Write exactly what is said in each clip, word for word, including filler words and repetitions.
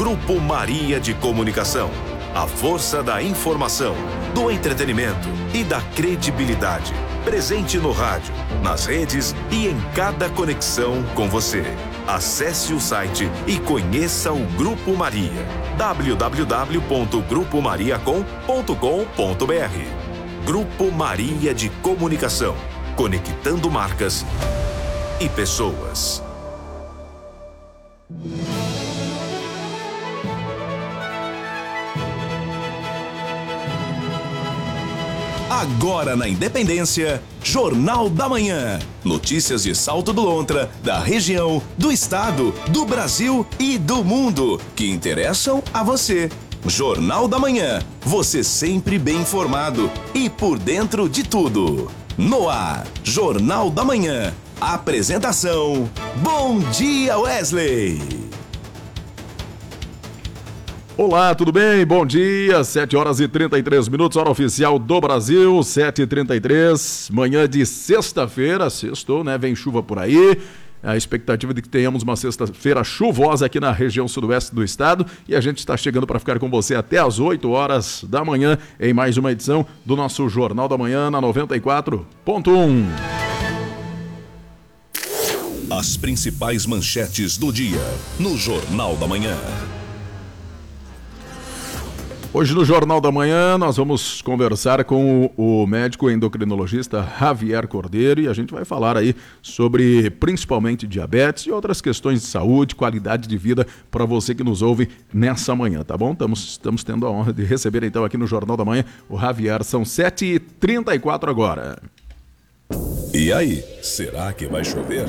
Grupo Maria de Comunicação. A força da informação, do entretenimento e da credibilidade. Presente no rádio, nas redes e em cada conexão com você. Acesse o site e conheça o Grupo Maria. w w w ponto grupo maria com ponto com ponto b r. Grupo Maria de Comunicação. Conectando marcas e pessoas. Agora na Independência, Jornal da Manhã. Notícias de Salto do Lontra, da região, do estado, do Brasil e do mundo, que interessam a você. Jornal da Manhã, você sempre bem informado e por dentro de tudo. No ar, Jornal da Manhã. Apresentação, Bom Dia Wesley. Olá, tudo bem? Bom dia, sete horas e trinta e três minutos, hora oficial do Brasil, sete e trinta e três, manhã de sexta-feira, sextou, né? Vem chuva por aí, a expectativa de que tenhamos uma sexta-feira chuvosa aqui na região sudoeste do estado e a gente está chegando para ficar com você até às oito horas da manhã em mais uma edição do nosso Jornal da Manhã na noventa e quatro ponto um. As principais manchetes do dia no Jornal da Manhã. Hoje no Jornal da Manhã nós vamos conversar com o médico endocrinologista Javier Cordeiro e a gente vai falar aí sobre principalmente diabetes e outras questões de saúde, qualidade de vida para você que nos ouve nessa manhã, tá bom? Estamos, estamos tendo a honra de receber então aqui no Jornal da Manhã o Javier. São sete e trinta e quatro agora. E aí, será que vai chover?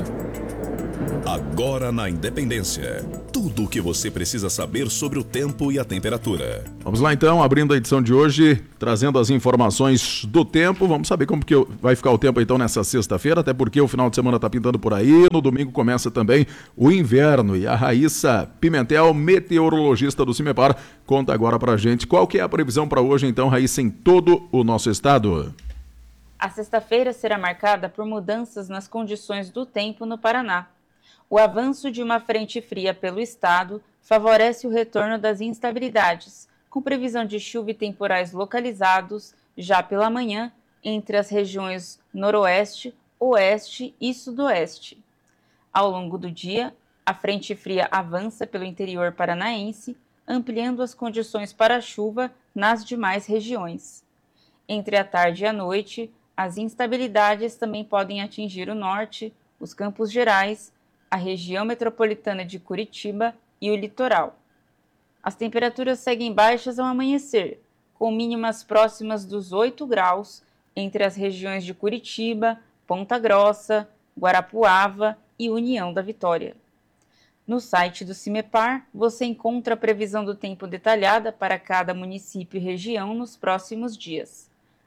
Agora na Independência, tudo o que você precisa saber sobre o tempo e a temperatura. Vamos lá então, abrindo a edição de hoje, trazendo as informações do tempo. Vamos saber como que vai ficar o tempo então nessa sexta-feira, até porque o final de semana está pintando por aí. No domingo começa também o inverno e a Raíssa Pimentel, meteorologista do CIMEPAR, conta agora pra gente qual que é a previsão para hoje então, Raíssa, em todo o nosso estado. A sexta-feira será marcada por mudanças nas condições do tempo no Paraná. O avanço de uma frente fria pelo estado favorece o retorno das instabilidades, com previsão de chuva e temporais localizados já pela manhã entre as regiões noroeste, oeste e sudoeste. Ao longo do dia, a frente fria avança pelo interior paranaense, ampliando as condições para chuva nas demais regiões. Entre a tarde e a noite, as instabilidades também podem atingir o norte, os Campos Gerais, a região metropolitana de Curitiba e o litoral. As temperaturas seguem baixas ao amanhecer, com mínimas próximas dos oito graus entre as regiões de Curitiba, Ponta Grossa, Guarapuava e União da Vitória. No site do CIMEPAR, você encontra a previsão do tempo detalhada para cada município e região nos próximos dias.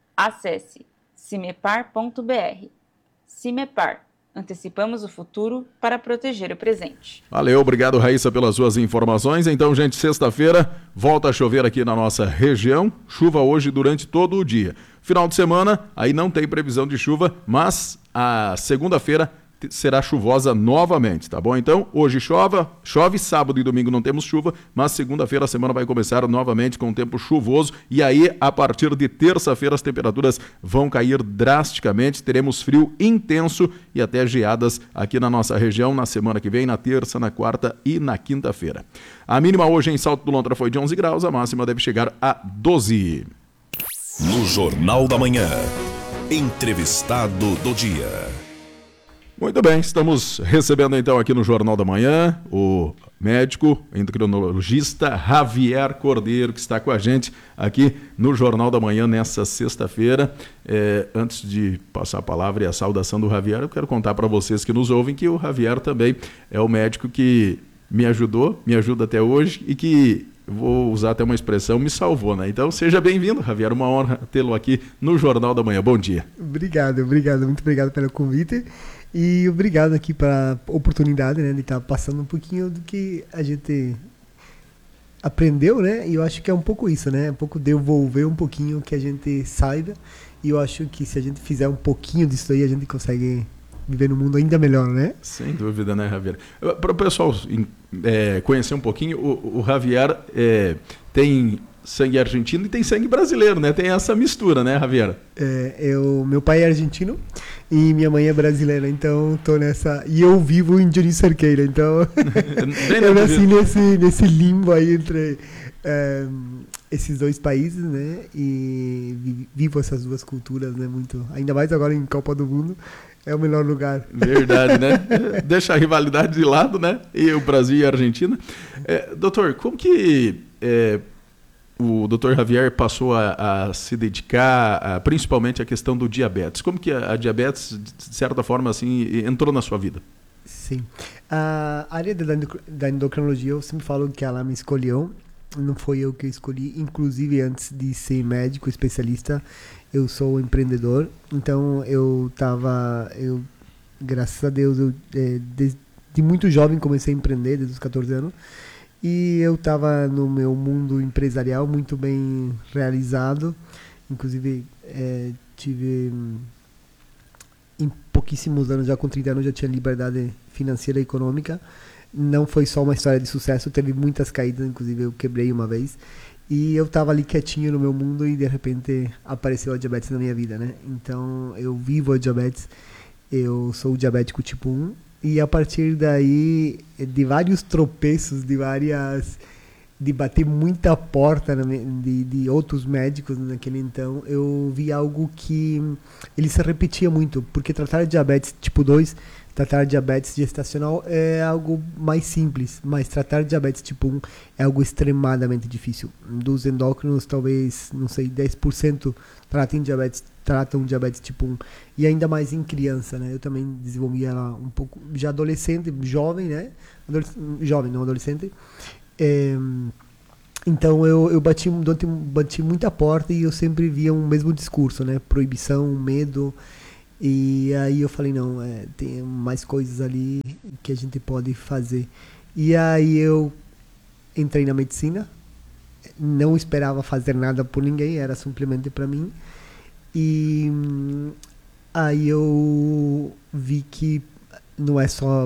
Acesse cimepar ponto b r. CIMEPAR. Antecipamos o futuro para proteger o presente. Valeu, obrigado Raíssa pelas suas informações. Então, gente, sexta-feira volta a chover aqui na nossa região. Chuva hoje durante todo o dia. Final de semana, aí não tem previsão de chuva, mas a segunda-feira será chuvosa novamente, tá bom? Então, hoje chove, chove, sábado e domingo não temos chuva, mas segunda-feira a semana vai começar novamente com tempo chuvoso e aí, a partir de terça-feira, as temperaturas vão cair drasticamente, teremos frio intenso e até geadas aqui na nossa região na semana que vem, na terça, na quarta e na quinta-feira. A mínima hoje em Salto do Lontra foi de onze graus, a máxima deve chegar a doze. No Jornal da Manhã, entrevistado do dia. Muito bem, estamos recebendo então aqui no Jornal da Manhã o médico endocrinologista Javier Cordeiro, que está com a gente aqui no Jornal da Manhã nessa sexta-feira. É, antes de passar a palavra e a saudação do Javier, eu quero contar para vocês que nos ouvem que o Javier também é o médico que me ajudou, me ajuda até hoje e que, vou usar até uma expressão, me salvou, né? Então seja bem-vindo, Javier, uma honra tê-lo aqui no Jornal da Manhã. Bom dia. Obrigado, obrigado, muito obrigado pelo convite. E obrigado aqui pela oportunidade, né, de estar passando um pouquinho do que a gente aprendeu, né? E eu acho que é um pouco isso, né? Um pouco devolver um pouquinho que a gente saiba. E eu acho que se a gente fizer um pouquinho disso aí, a gente consegue viver num mundo ainda melhor, né? Sem dúvida, né, Javier? Para o pessoal é, conhecer um pouquinho, o, o Javier é, tem sangue argentino e tem sangue brasileiro, né? Tem essa mistura, né, Javier? É, eu, meu pai é argentino e minha mãe é brasileira, então tô nessa... E eu vivo em Dionísio Cerqueira, então... eu nasci nesse, nesse limbo aí entre é, esses dois países, né? E vivo essas duas culturas, né? Muito... Ainda mais agora em Copa do Mundo. É o melhor lugar. Verdade, né? Deixa a rivalidade de lado, né? E o Brasil e a Argentina. É, doutor, como que é, o doutor Javier passou a, a se dedicar a, principalmente à questão do diabetes? Como que a, a diabetes, de certa forma, assim, entrou na sua vida? Sim. A área da, da endocrinologia, eu sempre falo que ela me escolheu. Não foi eu que escolhi. Inclusive, antes de ser médico especialista, eu sou empreendedor, então eu tava, eu, graças a Deus, eu é, desde muito jovem comecei a empreender, desde os catorze anos, e eu estava no meu mundo empresarial muito bem realizado, inclusive é, tive, em pouquíssimos anos, já com trinta anos, já tinha liberdade financeira e econômica. Não foi só uma história de sucesso, teve muitas caídas, inclusive eu quebrei uma vez. E eu tava ali quietinho no meu mundo e de repente apareceu a diabetes na minha vida, né? Então eu vivo a diabetes, eu sou diabético tipo um e a partir daí, de vários tropeços, de várias... de bater muita porta de, de outros médicos naquele então, eu vi algo que ele se repetia muito, porque tratar diabetes tipo dois, tratar diabetes gestacional é algo mais simples, mas tratar diabetes tipo um é algo extremamente difícil. Dos endócrinos, talvez, não sei, dez por cento tratam diabetes, tratam diabetes tipo um, e ainda mais em criança, né? Eu também desenvolvi ela um pouco, já adolescente, jovem, né? Adolesc- jovem, não adolescente. É, então eu, eu bati, bati muita porta e eu sempre via um mesmo discurso, né? Proibição, medo. E aí eu falei, não, é, tem mais coisas ali que a gente pode fazer. E aí eu entrei na medicina, não esperava fazer nada por ninguém, era simplesmente para mim. E aí eu vi que não é só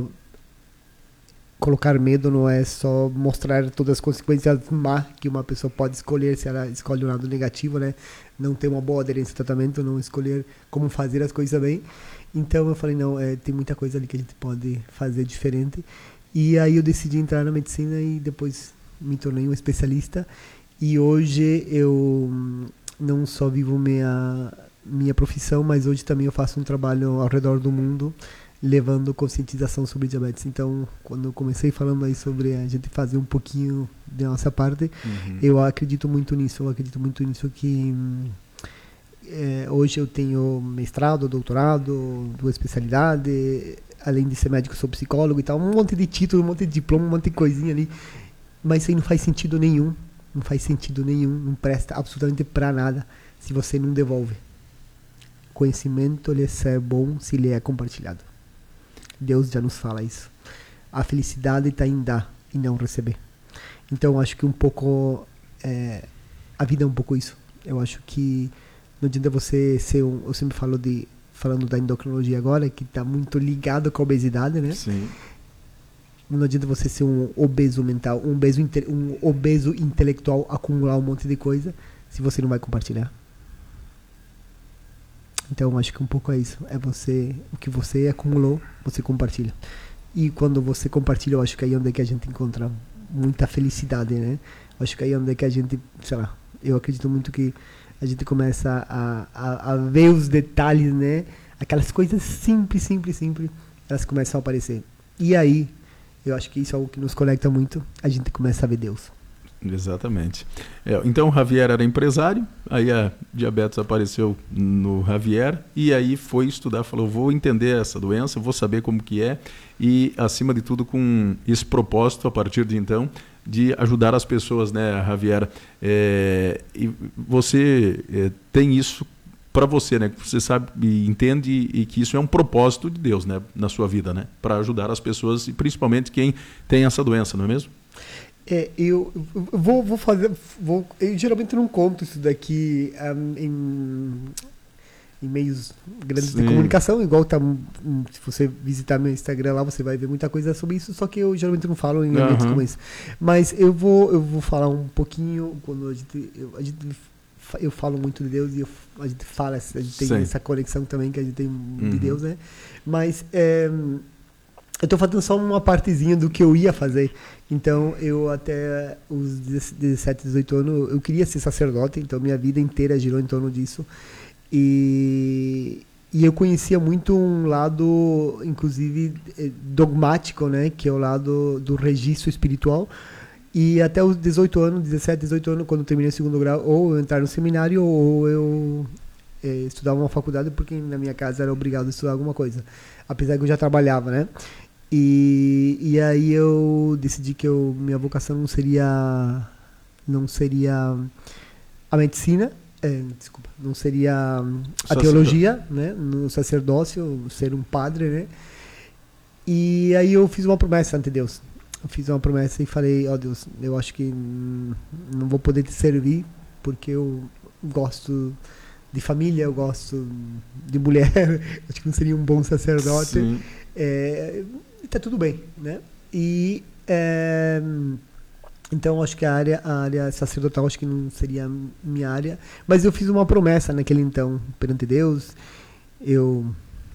colocar medo, não é só mostrar todas as consequências má que uma pessoa pode escolher se ela escolhe um lado negativo, né? Não ter uma boa aderência ao tratamento, não escolher como fazer as coisas bem. Então eu falei, não, é, tem muita coisa ali que a gente pode fazer diferente. E aí eu decidi entrar na medicina e depois me tornei um especialista. E hoje eu não só vivo minha, minha profissão, mas hoje também eu faço um trabalho ao redor do mundo, levando conscientização sobre diabetes. Então, quando eu comecei falando aí sobre a gente fazer um pouquinho da nossa parte, uhum. eu acredito muito nisso, eu acredito muito nisso que é, hoje eu tenho mestrado, doutorado, duas especialidades, além de ser médico, sou psicólogo e tal, um monte de título, um monte de diploma, um monte de coisinha ali, mas isso aí não faz sentido nenhum, não faz sentido nenhum, não presta absolutamente para nada se você não devolve. Conhecimento, ele é bom se ele é compartilhado. Deus já nos fala isso. A felicidade está em dar e não receber. Então, acho que um pouco... É, a vida é um pouco isso. Eu acho que não adianta você ser um... Eu sempre falo de... Falando da endocrinologia agora, que está muito ligado com a obesidade, né? Sim. Não adianta você ser um obeso mental, um obeso, inte, um obeso intelectual, acumular um monte de coisa, se você não vai compartilhar. Então, acho que um pouco é isso. É você, o que você acumulou, você compartilha. E quando você compartilha, eu acho que aí é onde é que a gente encontra muita felicidade, né? Eu acho que aí é onde é que a gente, sei lá, eu acredito muito que a gente começa a, a, a ver os detalhes, né? Aquelas coisas simples, simples, simples, elas começam a aparecer. E aí, eu acho que isso é algo que nos conecta muito, a gente começa a ver Deus. Exatamente. É, então o Javier era empresário, aí a diabetes apareceu no Javier e aí foi estudar, falou, vou entender essa doença, vou saber como que é e acima de tudo com esse propósito a partir de então de ajudar as pessoas, né, Javier? É, e você é, tem isso para você, né? Você sabe e entende e que isso é um propósito de Deus, né, na sua vida, né, para ajudar as pessoas e principalmente quem tem essa doença, não é mesmo? É, eu vou, vou fazer, vou, eu geralmente não conto isso daqui um, em, em meios grandes Sim. de comunicação, igual tá, um, um, se você visitar meu Instagram lá, você vai ver muita coisa sobre isso, só que eu geralmente não falo em eventos Aham. como esse. Mas eu vou, eu vou falar um pouquinho quando a gente, eu, a gente, eu falo muito de Deus e eu, a gente fala, a gente tem Sim. essa conexão também que a gente tem Uhum. de Deus, né? Mas é, eu tô fazendo só uma partezinha do que eu ia fazer. Então, eu até os dezessete, dezoito anos, eu queria ser sacerdote, então minha vida inteira girou em torno disso. E, e eu conhecia muito um lado, inclusive, dogmático, né? Que é o lado do registro espiritual. E até os dezoito anos, dezessete, dezoito anos, quando eu terminei o segundo grau, ou eu entrar no seminário, ou eu é, estudava uma faculdade, porque na minha casa era obrigado a estudar alguma coisa. Apesar que eu já trabalhava, né? E, e aí eu decidi que eu, minha vocação não seria, não seria a medicina, é, desculpa, não seria a Sacerdo- teologia, né? No sacerdócio, ser um padre, né? E aí eu fiz uma promessa ante Deus. Eu fiz uma promessa e falei, ó oh, Deus, eu acho que hum, não vou poder te servir porque eu gosto de família, eu gosto de mulher, acho que não seria um bom sacerdote. Sim. É, tá tudo bem, né? E é, então acho que a área, a área sacerdotal acho que não seria minha área, mas eu fiz uma promessa naquele então perante Deus. Eu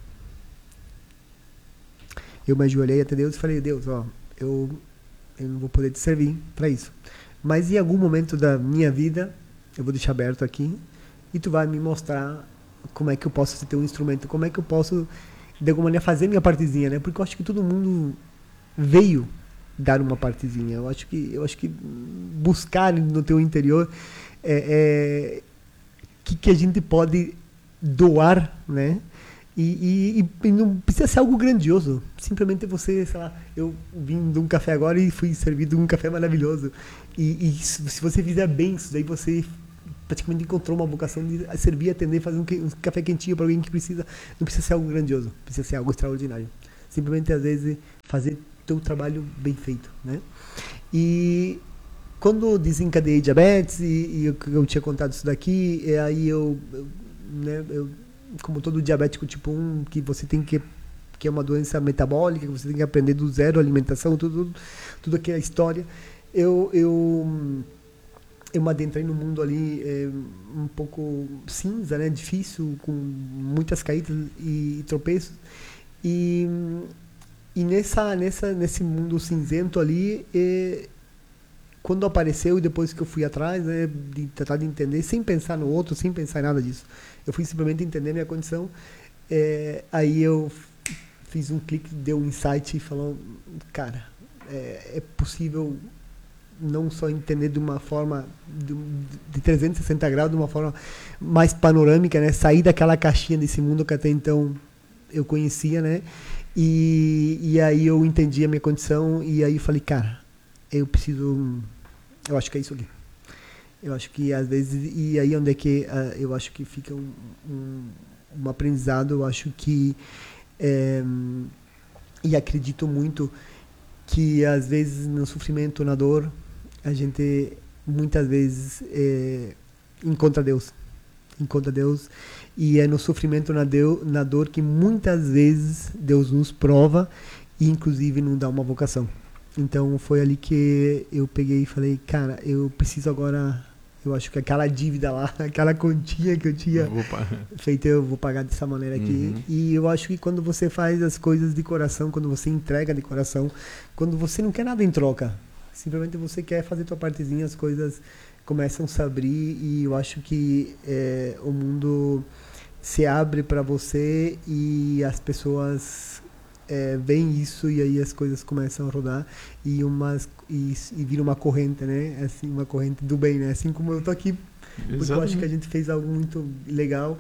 eu me ajoelhei até Deus e falei, Deus, ó, eu eu não vou poder te servir para isso, mas em algum momento da minha vida eu vou deixar aberto aqui e tu vai me mostrar como é que eu posso ter um instrumento, como é que eu posso de alguma maneira fazer minha partezinha, né? Porque eu acho que todo mundo veio dar uma partezinha. Eu acho que eu acho que buscar no teu interior é, é que que a gente pode doar, né? E, e, e não precisa ser algo grandioso. Simplesmente você, sei lá, eu vim de um café agora e fui servido um café maravilhoso. E, e se você fizer bem isso, daí você praticamente encontrou uma vocação de servir, atender, fazer um, um café quentinho para alguém que precisa. Não precisa ser algo grandioso, precisa ser algo extraordinário. Simplesmente, às vezes, fazer teu trabalho bem feito, né? E quando eu desencadeei diabetes, e, e eu, eu tinha contado isso daqui, e aí eu, eu, né, eu, como todo diabético tipo um, que você tem que, que é uma doença metabólica, que você tem que aprender do zero, alimentação, tudo, tudo, tudo aquela história, eu... eu eu me adentrei no mundo ali é, um pouco cinza, né, difícil, com muitas caídas e, e tropeços. E, e nessa, nessa, nesse mundo cinzento ali, é, quando apareceu e depois que eu fui atrás, né, de tratar de entender, sem pensar no outro, sem pensar em nada disso, eu fui simplesmente entender minha condição. É, aí eu fiz um clique, deu um insight e falou, cara, é, é possível não só entender de uma forma de, de trezentos e sessenta graus, de uma forma mais panorâmica, né? Sair daquela caixinha desse mundo que até então eu conhecia, né? E, e aí eu entendi a minha condição e aí eu falei, cara, eu preciso, eu acho que é isso aqui. Eu acho que às vezes, e aí onde é que uh, eu acho que fica um, um, um aprendizado, eu acho que, é, e acredito muito que às vezes no sofrimento, na dor, a gente muitas vezes é, encontra Deus, encontra Deus, e é no sofrimento, na, deu, na dor que muitas vezes Deus nos prova e inclusive nos dá uma vocação. Então foi ali que eu peguei e falei, cara, eu preciso agora, eu acho que aquela dívida lá, aquela continha que eu tinha feito, eu vou pagar dessa maneira aqui. Uhum. E eu acho que quando você faz as coisas de coração, quando você entrega de coração, quando você não quer nada em troca, simplesmente você quer fazer tua partezinha, as coisas começam a se abrir e eu acho que é, o mundo se abre para você e as pessoas é, veem isso e aí as coisas começam a rodar e, umas, e, e vira uma corrente, né? Assim, uma corrente do bem, né? Assim como eu tô aqui, porque Exatamente. Eu acho que a gente fez algo muito legal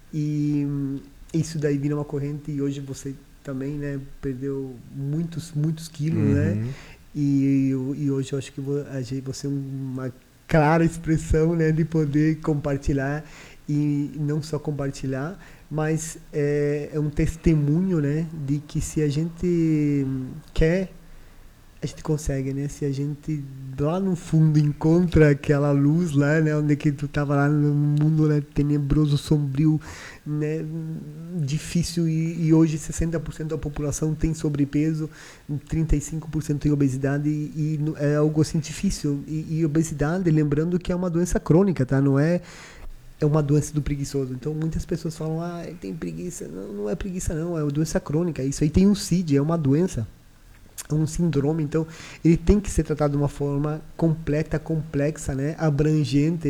e isso daí vira uma corrente e hoje você também, né? Perdeu muitos, muitos quilos, uhum. né? E, e hoje eu acho que você é uma clara expressão, né, de poder compartilhar e não só compartilhar, mas é, é um testemunho, né, de que se a gente quer, a gente consegue, né? Se a gente lá no fundo encontra aquela luz lá, né, onde que tu tava lá no mundo, né, tenebroso, sombrio, né, difícil, e, e hoje sessenta por cento da população tem sobrepeso, trinta e cinco por cento tem obesidade, e, e é algo assim difícil. E, e obesidade, lembrando que é uma doença crônica, tá? Não é é uma doença do preguiçoso. Então muitas pessoas falam, ah, ele tem preguiça. Não, não é preguiça não, é uma doença crônica. Isso aí tem um C I D, é uma doença, é um síndrome. Então ele tem que ser tratado de uma forma completa, complexa, né, abrangente.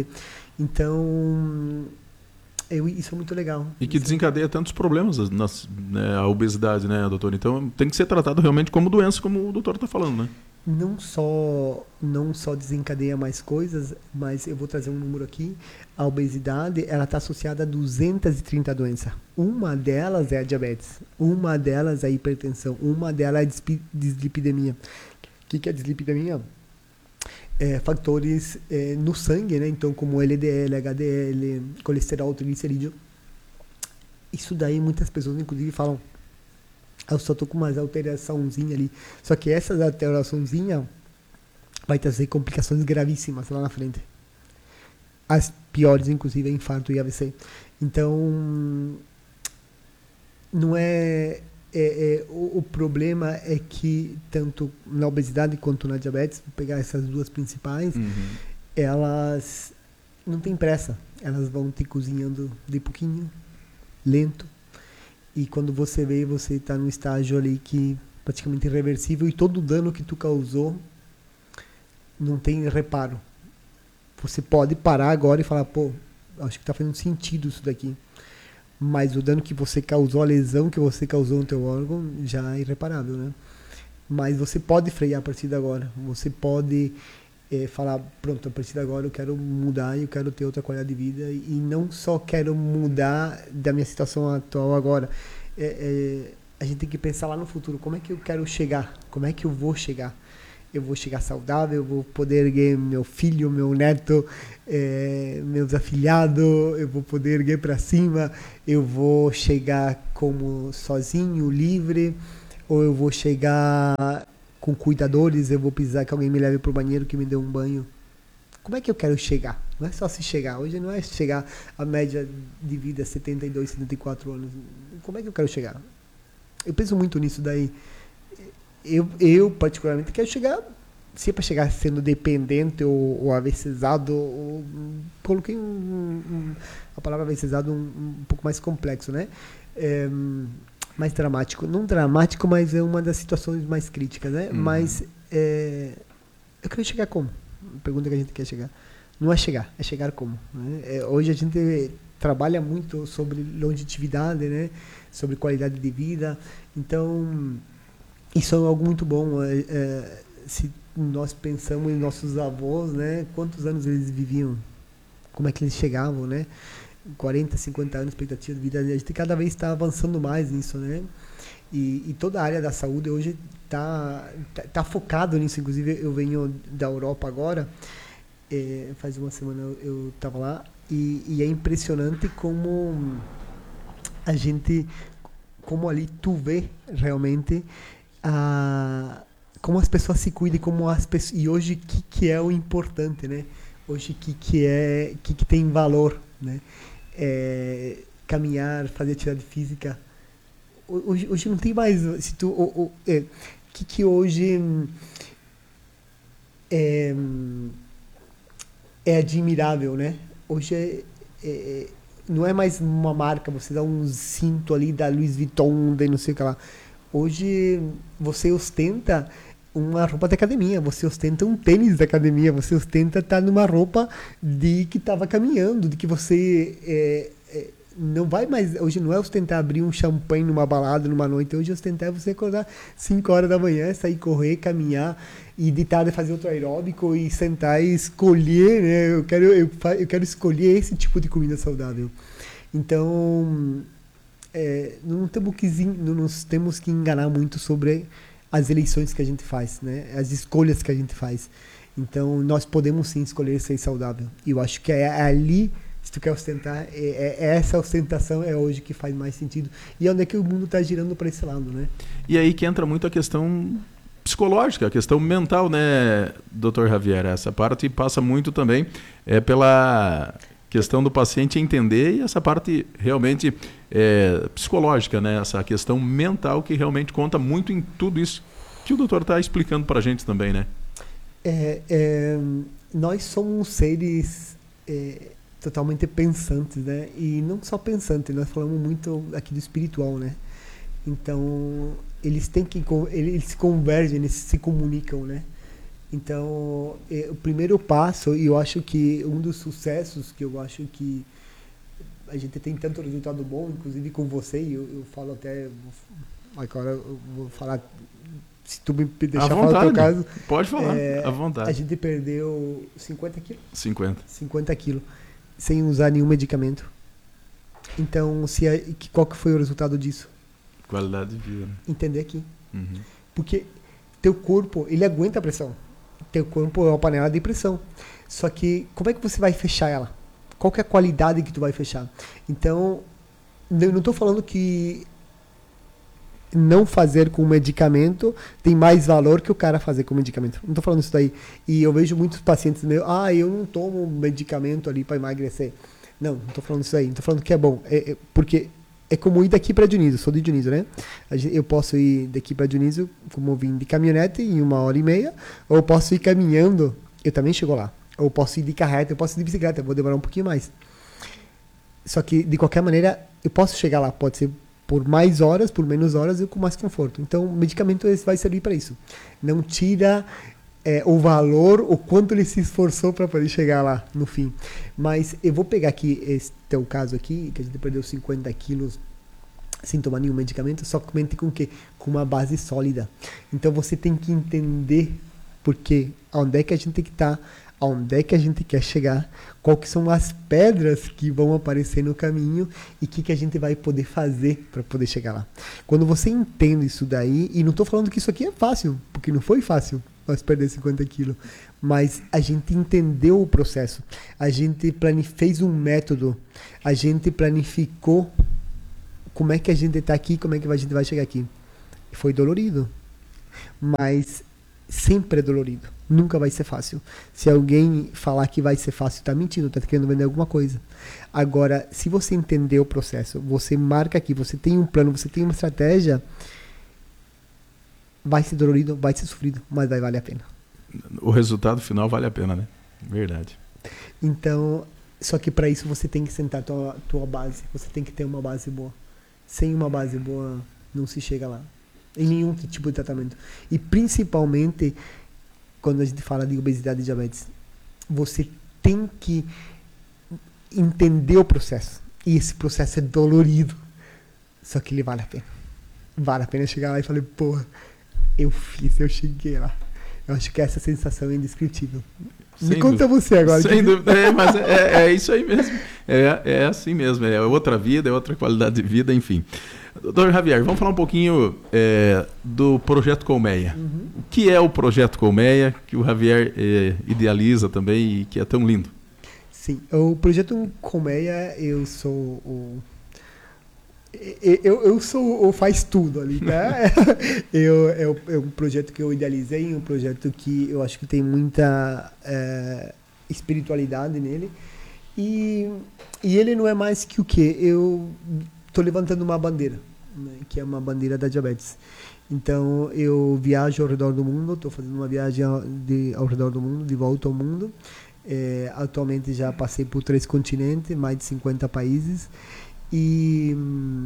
Então eu, isso é muito legal. E que desencadeia tantos problemas, nas, né, a obesidade, né, doutor? Então tem que ser tratado realmente como doença, como o doutor está falando, né? Não só, não só desencadeia mais coisas, mas eu vou trazer um número aqui. A obesidade, ela está associada a duzentas e trinta doenças. Uma delas é a diabetes, uma delas é a hipertensão, uma delas é a dislipidemia. O que, que é a dislipidemia? É, fatores é, no sangue, né? Então, como L D L, H D L, colesterol, triglicerídeo. Isso daí muitas pessoas, inclusive, falam, eu só tô com uma alteraçãozinha ali. Só que essa alteraçãozinha vai trazer complicações gravíssimas lá na frente. As piores, inclusive, é infarto e A V C. Então, não é... é, é o, o problema é que, tanto na obesidade quanto na diabetes, vou pegar essas duas principais, uhum. elas não têm pressa. Elas vão te cozinhando de pouquinho, lento. E quando você vê, você está num estágio ali que praticamente irreversível, e todo o dano que tu causou não tem reparo. Você pode parar agora e falar, pô, acho que está fazendo sentido isso daqui. Mas o dano que você causou, a lesão que você causou no teu órgão, já é irreparável, né? Mas você pode frear a partir de agora. Você pode é, falar, pronto, a partir de agora eu quero mudar e eu quero ter outra qualidade de vida, e não só quero mudar da minha situação atual agora. É, é, a gente tem que pensar lá no futuro, como é que eu quero chegar, como é que eu vou chegar. Eu vou chegar saudável, eu vou poder erguer meu filho, meu neto, é, meus afilhados, eu vou poder erguer para cima, eu vou chegar como sozinho, livre, ou eu vou chegar com cuidadores, eu vou precisar que alguém me leve para o banheiro, que me dê um banho. Como é que eu quero chegar? Não é só se chegar. Hoje não é chegar a média de vida setenta e dois, setenta e quatro anos. Como é que eu quero chegar? Eu penso muito nisso daí. Eu, eu particularmente, quero chegar, se é para chegar sendo dependente ou, ou avesado, ou, coloquei um, um, a palavra avesado um, um pouco mais complexo, né? É, mais dramático. Não dramático, mas é uma das situações mais críticas, né? Uhum. Mas é, eu quero chegar como? Pergunta que a gente quer chegar. Não é chegar, é chegar como? Né? É, hoje a gente trabalha muito sobre longevidade, né? Sobre qualidade de vida. Então, isso é algo muito bom. É, é, se nós pensamos em nossos avós, né? Quantos anos eles viviam? Como é que eles chegavam, né? quarenta, cinquenta anos, expectativa de vida. A gente cada vez está avançando mais nisso, né? E, e toda a área da saúde hoje está tá, tá focado nisso. Inclusive, eu venho da Europa agora. É, faz uma semana eu estava lá. E, e é impressionante como a gente... Como ali tu vê realmente... A, como as pessoas se cuidam, como as pessoas, e hoje o que, que é o importante, né? Hoje o que, que é, que, que tem valor, né? É, caminhar, fazer atividade física. Hoje, hoje não tem mais, se tu, o, o é, que que hoje é, é admirável, né? Hoje é, é, não é mais uma marca, você dá um cinto ali da Louis Vuitton, de não sei o que lá. Hoje você ostenta uma roupa de academia, você ostenta um tênis de academia, você ostenta estar numa roupa de que estava caminhando, de que você é, é, não vai mais... Hoje não é ostentar abrir um champanhe numa balada numa noite, hoje ostentar é você acordar cinco horas da manhã, sair correr, caminhar, e de tarde fazer outro aeróbico e sentar e escolher, né? Eu quero, eu, eu quero escolher esse tipo de comida saudável. Então... É, não, temos que, não nos temos que enganar muito sobre as eleições que a gente faz, né? As escolhas que a gente faz. Então, nós podemos sim escolher ser saudável. E eu acho que é ali, se tu quer ostentar, é, é essa ostentação é hoje que faz mais sentido. E é onde é que o mundo está girando para esse lado, né? E aí que entra muito a questão psicológica, a questão mental, né, doutor Javier? Essa parte passa muito também é, pela questão do paciente entender e essa parte realmente é, psicológica, né? Essa questão mental que realmente conta muito em tudo isso que o doutor está explicando para a gente também, né? É, é, nós somos seres é, totalmente pensantes, né? E não só pensantes, nós falamos muito aqui do espiritual, né? Então, eles têm que eles se convergem, eles se comunicam, né? Então, é, o primeiro passo, e eu acho que um dos sucessos que eu acho que a gente tem tanto resultado bom, inclusive com você, e eu, eu falo até, agora eu vou falar, se tu me deixar falar o teu caso. Pode falar, é, à vontade. A gente perdeu cinquenta quilos. cinquenta. cinquenta quilos, sem usar nenhum medicamento. Então, se a, qual que foi o resultado disso? Qualidade de vida. Né? Entender aqui. Uhum. Porque teu corpo, ele aguenta a pressão. Teu corpo é uma panela de pressão. Só que, como é que você vai fechar ela? Qual que é a qualidade que tu vai fechar? Então, eu não estou falando que não fazer com medicamento tem mais valor que o cara fazer com medicamento. Não estou falando isso daí. E eu vejo muitos pacientes meus, ah, eu não tomo medicamento ali para emagrecer. Não, não estou falando isso aí. Não estou falando que é bom. É, é, porque é como ir daqui para Dionísio. Sou de Dionísio, né? Eu posso ir daqui para Dionísio, como eu vim de caminhonete, em uma hora e meia. Ou eu posso ir caminhando, eu também chego lá. Ou eu posso ir de carreta, eu posso ir de bicicleta, eu vou demorar um pouquinho mais. Só que, de qualquer maneira, eu posso chegar lá. Pode ser por mais horas, por menos horas e com mais conforto. Então, o medicamento vai servir para isso. Não tira é, o valor, o quanto ele se esforçou para poder chegar lá no fim. Mas eu vou pegar aqui esse teu caso aqui, que a gente perdeu cinquenta quilos sem tomar nenhum medicamento, somente com o quê? Com uma base sólida. Então, você tem que entender porque onde é que a gente tem que estar, onde é que a gente quer chegar, quais que são as pedras que vão aparecer no caminho e o que, que a gente vai poder fazer para poder chegar lá. Quando você entende isso daí, e não estou falando que isso aqui é fácil, porque não foi fácil nós perder cinquenta quilos, mas a gente entendeu o processo, a gente fez um método, a gente planificou como é que a gente está aqui, como é que a gente vai chegar aqui. Foi dolorido, mas sempre é dolorido. Nunca vai ser fácil. Se alguém falar que vai ser fácil, está mentindo, está querendo vender alguma coisa. Agora, se você entender o processo, você marca aqui, você tem um plano, você tem uma estratégia, vai ser dolorido, vai ser sofrido, mas vai valer a pena. O resultado final vale a pena, né? Verdade. Então, só que para isso você tem que sentar a tua, tua base, você tem que ter uma base boa. Sem uma base boa, não se chega lá. Em nenhum tipo de tratamento. E principalmente quando a gente fala de obesidade e diabetes, você tem que entender o processo. E esse processo é dolorido. Só que ele vale a pena. Vale a pena chegar lá e falar, porra, eu fiz, eu cheguei lá. Eu acho que essa sensação é indescritível. Sem Me conta dúvida. você agora. Sem dúvida, é, mas é, é isso aí mesmo. É, é assim mesmo, é outra vida, é outra qualidade de vida, enfim. Doutor Javier, vamos falar um pouquinho é, do Projeto Colmeia. Uhum. O que é o Projeto Colmeia, que o Javier é, idealiza também e que é tão lindo? Sim, o Projeto Colmeia, eu sou o... Eu, eu sou o faz tudo ali, tá? eu, eu, é um projeto que eu idealizei, um projeto que eu acho que tem muita é, espiritualidade nele. E, e ele não é mais que o quê? Eu estou levantando uma bandeira, né, que é uma bandeira da diabetes. Então, eu viajo ao redor do mundo, estou fazendo uma viagem de, ao redor do mundo, de volta ao mundo. É, atualmente já passei por três continentes, mais de cinquenta países. E,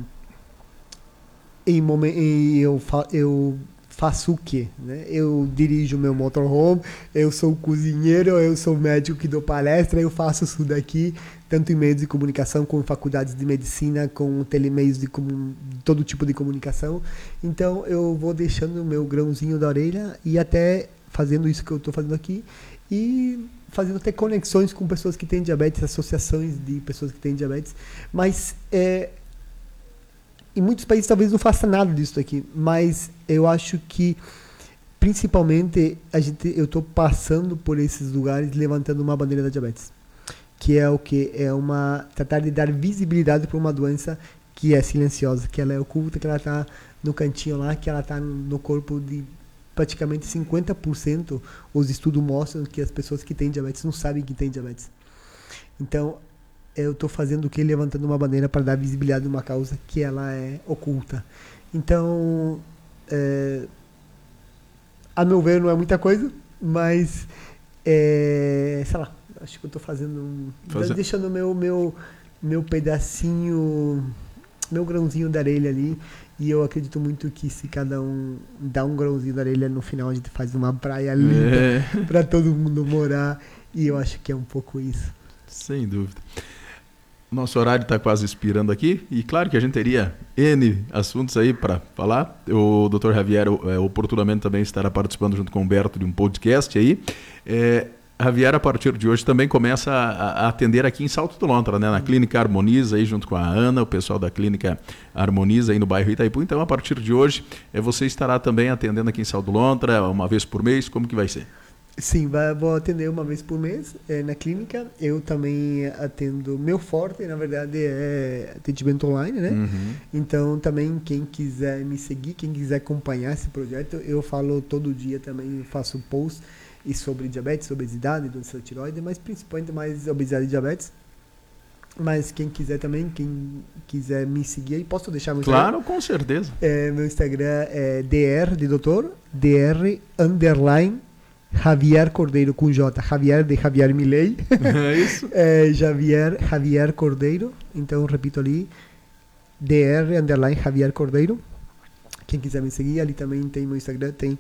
em momen- e eu, fa- eu faço o quê? Né? Eu dirijo meu motorhome, eu sou cozinheiro, eu sou médico que dou palestra, eu faço isso daqui, tanto em meios de comunicação, com faculdades de medicina, com telemeios de comun- todo tipo de comunicação. Então eu vou deixando o meu grãozinho da orelha e até fazendo isso que eu estou fazendo aqui e fazendo até conexões com pessoas que têm diabetes, associações de pessoas que têm diabetes, mas é, em muitos países talvez não faça nada disso aqui, mas eu acho que principalmente a gente, eu estou passando por esses lugares levantando uma bandeira da diabetes, que é o que é uma tratar de dar visibilidade para uma doença que é silenciosa, que ela é oculta, que ela está no cantinho lá, que ela está no corpo de praticamente cinquenta por cento os estudos mostram que as pessoas que têm diabetes não sabem que têm diabetes. Então, eu estou fazendo o que? Levantando uma bandeira para dar visibilidade a uma causa que ela é oculta. Então, é, a meu ver, não é muita coisa, mas, é, sei lá, acho que eu estou fazendo, um, Fazer. deixando meu, meu, meu pedacinho, meu grãozinho da areia ali. E eu acredito muito que se cada um dá um grãozinho da areia, no final a gente faz uma praia linda é. para todo mundo morar. E eu acho que é um pouco isso. Sem dúvida. Nosso horário está quase expirando aqui. E claro que a gente teria N assuntos aí para falar. O doutor Javier é, oportunamente também estará participando junto com o Humberto de um podcast aí. É, Javier, a partir de hoje, também começa a, a atender aqui em Salto do Lontra, né? Na Clínica Harmoniza, aí junto com a Ana, o pessoal da Clínica Harmoniza aí no bairro Itaipu. Então, a partir de hoje, é, você estará também atendendo aqui em Salto do Lontra, uma vez por mês. Como que vai ser? Sim, vai, vou atender uma vez por mês é, na clínica. Eu também atendo, meu forte, na verdade, é atendimento online, né? Uhum. Então, também, quem quiser me seguir, quem quiser acompanhar esse projeto, eu falo todo dia também, faço post e sobre diabetes, obesidade, doença da tireoide, mas principalmente mais obesidade e diabetes. Mas quem quiser também, quem quiser me seguir aí, posso deixar meu Instagram? Claro, com certeza. É, meu Instagram é dr de doutor, dr underline Javier Cordeiro com J, Javier de Javier Milei. É isso. É Javier, Javier Cordeiro. Então, repito ali, dr underline Javier Cordeiro. Quem quiser me seguir, ali também tem meu Instagram, tem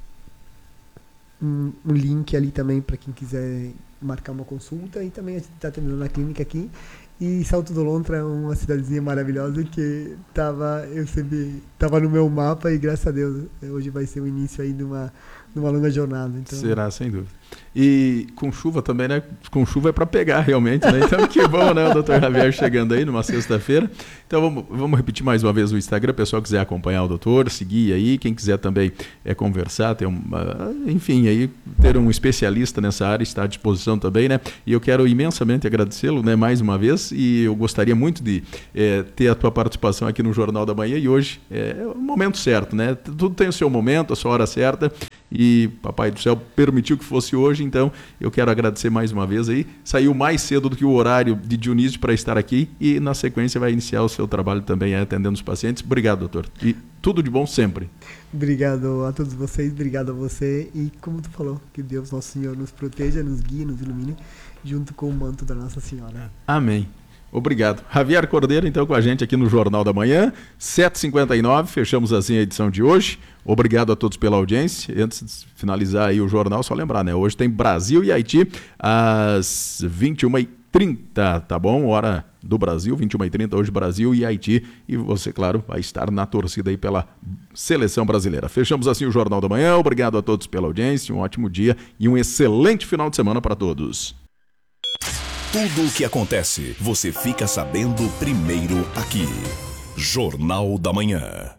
Um, um link ali também para quem quiser marcar uma consulta. E também a gente está atendendo na clínica aqui. E Salto do Lontra é uma cidadezinha maravilhosa que tava, eu sempre tava no meu mapa e graças a Deus hoje vai ser o início aí de uma, de uma longa jornada. Então... Será, sem dúvida. E com chuva também, né? Com chuva é para pegar realmente, né? Então que bom, né? O doutor Javier chegando aí numa sexta-feira. Então vamos, vamos repetir mais uma vez o Instagram. O pessoal quiser acompanhar o doutor, seguir aí. Quem quiser também é, conversar, ter uma, enfim, aí ter um especialista nessa área está à disposição também, né? E eu quero imensamente agradecê-lo, né? Mais uma vez. E eu gostaria muito de é, ter a tua participação aqui no Jornal da Manhã. E hoje é o momento certo, né? Tudo tem o seu momento, a sua hora certa. E Papai do Céu permitiu que fosse hoje, então eu quero agradecer mais uma vez aí. Saiu mais cedo do que o horário de Dionísio para estar aqui e na sequência vai iniciar o seu trabalho também atendendo os pacientes. Obrigado, doutor. E tudo de bom sempre. Obrigado a todos vocês, obrigado a você e como tu falou, que Deus Nosso Senhor nos proteja, nos guie, nos ilumine junto com o manto da Nossa Senhora. Amém. Obrigado. Javier Cordeiro, então, com a gente aqui no Jornal da Manhã, sete e cinquenta e nove, fechamos assim a edição de hoje. Obrigado a todos pela audiência. Antes de finalizar aí o jornal, só lembrar, né? Hoje tem Brasil e Haiti às vinte e uma e trinta, tá bom? Hora do Brasil, vinte e uma e trinta, hoje Brasil e Haiti. E você, claro, vai estar na torcida aí pela seleção brasileira. Fechamos assim o Jornal da Manhã. Obrigado a todos pela audiência, um ótimo dia e um excelente final de semana para todos. Tudo o que acontece, você fica sabendo primeiro aqui. Jornal da Manhã.